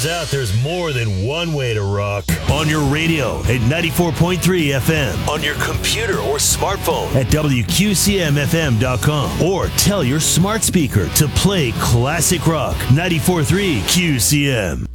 Turns out there's more than one way to rock. On your radio at 94.3 FM. On your computer or smartphone at WQCMFM.com. Or tell your smart speaker to play classic rock 94.3 QCM.